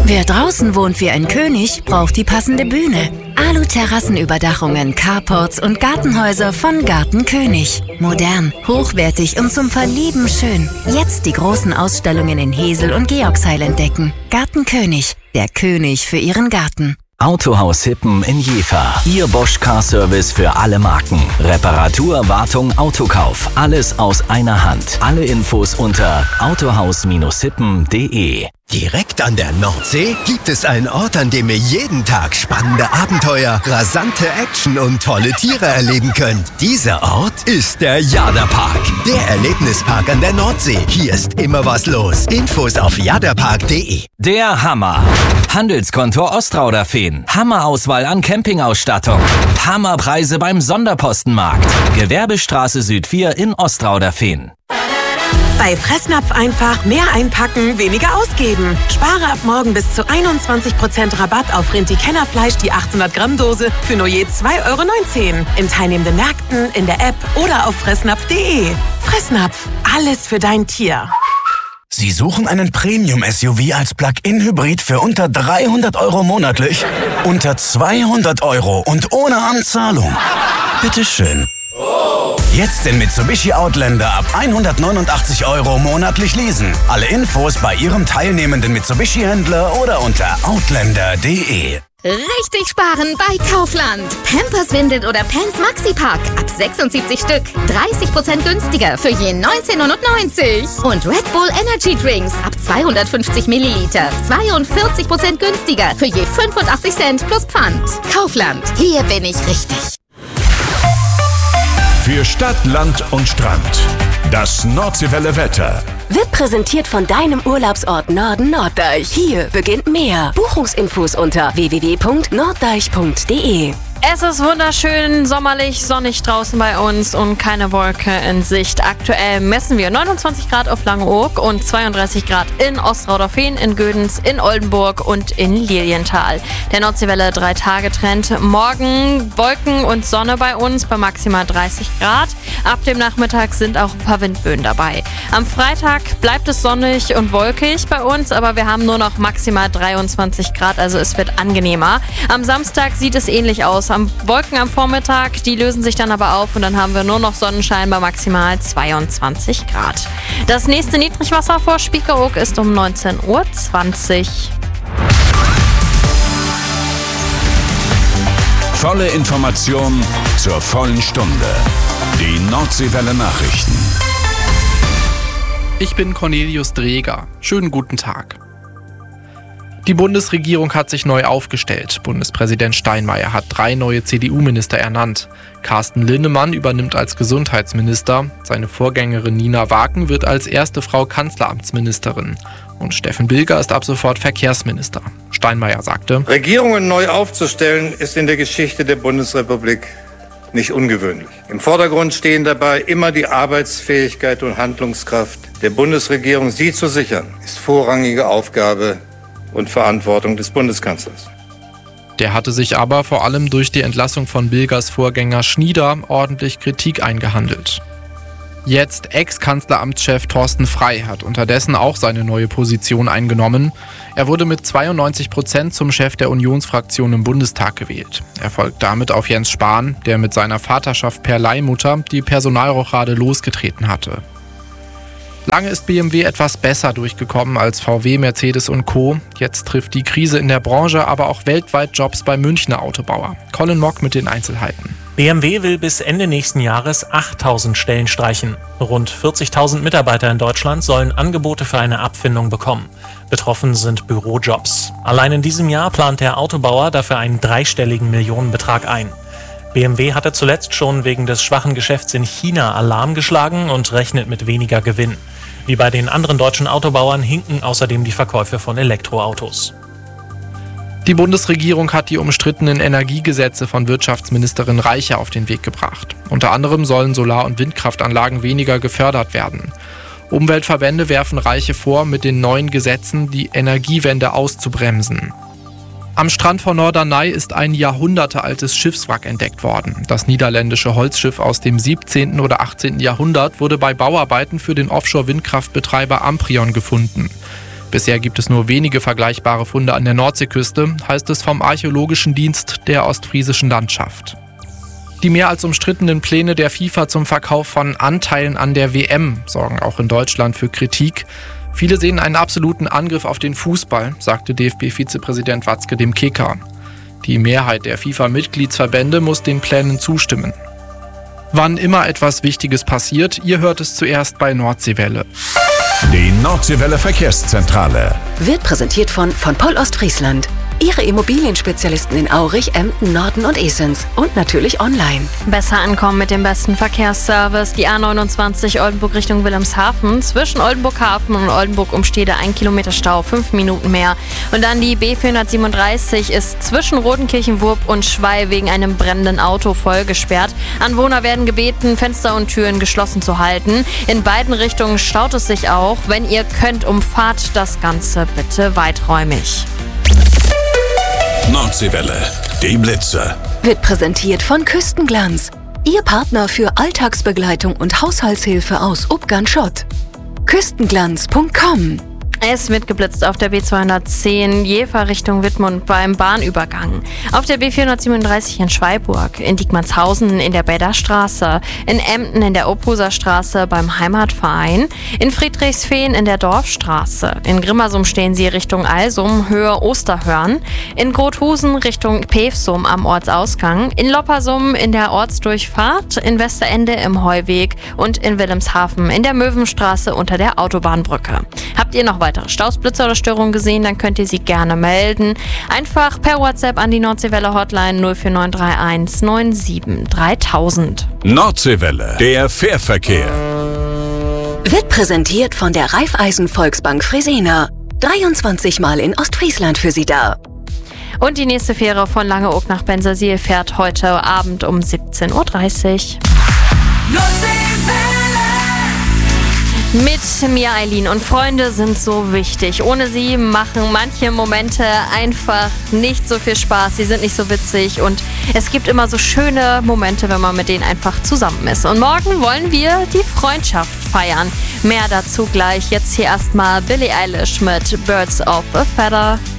Wer draußen wohnt wie ein König, braucht die passende Bühne. Alu-Terrassenüberdachungen, Carports und Gartenhäuser von Garten König. Modern, hochwertig und zum Verlieben schön. Jetzt die großen Ausstellungen in Hesel und Georgsheil entdecken. Garten König, der König für Ihren Garten. Autohaus Hippen in Jever. Ihr Bosch Car Service für alle Marken. Reparatur, Wartung, Autokauf. Alles aus einer Hand. Alle Infos unter autohaus-hippen.de. Direkt an der Nordsee gibt es einen Ort, an dem ihr jeden Tag spannende Abenteuer, rasante Action und tolle Tiere erleben könnt. Dieser Ort ist der Jaderpark, der Erlebnispark an der Nordsee. Hier ist immer was los. Infos auf jaderpark.de. Der Hammer. Handelskonto Ostrauderfehn. Hammerauswahl an Campingausstattung. Hammerpreise beim Sonderpostenmarkt. Gewerbestraße Süd 4 in Ostrauderfehn. Bei Fressnapf einfach mehr einpacken, weniger ausgeben. Spare ab morgen bis zu 21% Rabatt auf Rinti-Kennerfleisch, die 800 Gramm Dose für nur je 2,19 €. In teilnehmenden Märkten, in der App oder auf fressnapf.de. Fressnapf, alles für dein Tier. Sie suchen einen Premium-SUV als Plug-in-Hybrid für unter 300 € monatlich? Unter 200 € und ohne Anzahlung? Bitteschön. Jetzt den Mitsubishi Outlander ab 189 € monatlich leasen. Alle Infos bei Ihrem teilnehmenden Mitsubishi-Händler oder unter outlander.de. Richtig sparen bei Kaufland. Pampers, Windeln oder Pants Maxi-Pack ab 76 Stück. 30% günstiger für je 19,99 €. Und Red Bull Energy Drinks ab 250 Milliliter. 42% günstiger für je 85 Cent plus Pfand. Kaufland. Hier bin ich richtig. Für Stadt, Land und Strand. Das Nordseewelle Wetter. Wird präsentiert von deinem Urlaubsort Norden Norddeich. Hier beginnt mehr. Buchungsinfos unter www.norddeich.de. Es ist wunderschön, sommerlich, sonnig draußen bei uns und keine Wolke in Sicht. Aktuell messen wir 29 Grad auf Langeoog und 32 Grad in Ostrauderfehn, in Gödens, in Oldenburg und in Lilienthal. Der Nordseewelle 3-Tage-Trend. Morgen Wolken und Sonne bei uns bei maximal 30 Grad. Ab dem Nachmittag sind auch ein paar Windböen dabei. Am Freitag bleibt es sonnig und wolkig bei uns, aber wir haben nur noch maximal 23 Grad, also es wird angenehmer. Am Samstag sieht es ähnlich aus. Wolken am Vormittag, die lösen sich dann aber auf und dann haben wir nur noch Sonnenschein bei maximal 22 Grad. Das nächste Niedrigwasser vor Spiekeroog ist um 19:20 Uhr. Volle Information zur vollen Stunde. Die Nordseewelle Nachrichten. Ich bin Cornelius Dreger. Schönen guten Tag. Die Bundesregierung hat sich neu aufgestellt. Bundespräsident Steinmeier hat 3 neue CDU-Minister ernannt. Carsten Linnemann übernimmt als Gesundheitsminister. Seine Vorgängerin Nina Waken wird als erste Frau Kanzleramtsministerin. Und Steffen Bilger ist ab sofort Verkehrsminister. Steinmeier sagte: Regierungen neu aufzustellen, ist in der Geschichte der Bundesrepublik nicht ungewöhnlich. Im Vordergrund stehen dabei immer die Arbeitsfähigkeit und Handlungskraft der Bundesregierung. Sie zu sichern, ist vorrangige Aufgabe und Verantwortung des Bundeskanzlers. Der hatte sich aber vor allem durch die Entlassung von Bilgers Vorgänger Schnieder ordentlich Kritik eingehandelt. Jetzt Ex-Kanzleramtschef Thorsten Frey hat unterdessen auch seine neue Position eingenommen. Er wurde mit 92% zum Chef der Unionsfraktion im Bundestag gewählt. Er folgt damit auf Jens Spahn, der mit seiner Vaterschaft per Leihmutter die Personalrochade losgetreten hatte. Lange ist BMW etwas besser durchgekommen als VW, Mercedes und Co. Jetzt trifft die Krise in der Branche aber auch weltweit Jobs bei Münchner Autobauer. Colin Mock mit den Einzelheiten. BMW will bis Ende nächsten Jahres 8.000 Stellen streichen. Rund 40.000 Mitarbeiter in Deutschland sollen Angebote für eine Abfindung bekommen. Betroffen sind Bürojobs. Allein in diesem Jahr plant der Autobauer dafür einen 3-stelligen Millionenbetrag ein. BMW hatte zuletzt schon wegen des schwachen Geschäfts in China Alarm geschlagen und rechnet mit weniger Gewinn. Wie bei den anderen deutschen Autobauern hinken außerdem die Verkäufe von Elektroautos. Die Bundesregierung hat die umstrittenen Energiegesetze von Wirtschaftsministerin Reiche auf den Weg gebracht. Unter anderem sollen Solar- und Windkraftanlagen weniger gefördert werden. Umweltverbände werfen Reiche vor, mit den neuen Gesetzen die Energiewende auszubremsen. Am Strand von Norderney ist ein jahrhundertealtes Schiffswrack entdeckt worden. Das niederländische Holzschiff aus dem 17. oder 18. Jahrhundert wurde bei Bauarbeiten für den Offshore-Windkraftbetreiber Amprion gefunden. Bisher gibt es nur wenige vergleichbare Funde an der Nordseeküste, heißt es vom Archäologischen Dienst der ostfriesischen Landschaft. Die mehr als umstrittenen Pläne der FIFA zum Verkauf von Anteilen an der WM sorgen auch in Deutschland für Kritik. Viele sehen einen absoluten Angriff auf den Fußball, sagte DFB-Vizepräsident Watzke dem Kicker. Die Mehrheit der FIFA-Mitgliedsverbände muss den Plänen zustimmen. Wann immer etwas Wichtiges passiert, ihr hört es zuerst bei Nordseewelle. Die Nordseewelle Verkehrszentrale Wird präsentiert von Poll Ostfriesland. Ihre Immobilienspezialisten in Aurich, Emden, Norden und Esens. Und natürlich online. Besser ankommen mit dem besten Verkehrsservice. Die A29 Oldenburg Richtung Wilhelmshaven. Zwischen Oldenburg-Hafen und Oldenburg-Umstede 1 Kilometer Stau, 5 Minuten mehr. Und dann die B437 ist zwischen Rodenkirchen-Wurp und Schwei wegen einem brennenden Auto voll gesperrt. Anwohner werden gebeten, Fenster und Türen geschlossen zu halten. In beiden Richtungen staut es sich auch. Wenn ihr könnt, umfahrt das Ganze bitte weiträumig. Nordseewelle, die Blitze. Wird präsentiert von Küstenglanz. Ihr Partner für Alltagsbegleitung und Haushaltshilfe aus Ubgan-Schott. Küstenglanz.com. Es wird geblitzt auf der B210 Jever Richtung Wittmund beim Bahnübergang. Auf der B437 in Schweiburg, in Diekmannshausen in der Bäderstraße, in Emden in der Ophuser Straße beim Heimatverein, in Friedrichsfehn in der Dorfstraße, in Grimmersum stehen sie Richtung Alsum, Höhe Osterhörn, in Grothusen Richtung Pevsum am Ortsausgang, in Loppersum in der Ortsdurchfahrt, in Westerende im Heuweg und in Wilhelmshaven in der Möwenstraße unter der Autobahnbrücke. Habt ihr noch weitere Staus, Blitzer oder Störungen gesehen, dann könnt ihr sie gerne melden. Einfach per WhatsApp an die Nordseewelle Hotline 04931 97 3000. Nordseewelle, der Fährverkehr. Wird präsentiert von der Raiffeisen Volksbank Fresena. 23 Mal in Ostfriesland für Sie da. Und die nächste Fähre von Langeoog nach Bensersiel fährt heute Abend um 17:30 Uhr. Mit mir, Eileen, und Freunde sind so wichtig. Ohne sie machen manche Momente einfach nicht so viel Spaß. Sie sind nicht so witzig und es gibt immer so schöne Momente, wenn man mit denen einfach zusammen ist. Und morgen wollen wir die Freundschaft feiern. Mehr dazu gleich. Jetzt hier erstmal Billie Eilish mit Birds of a Feather.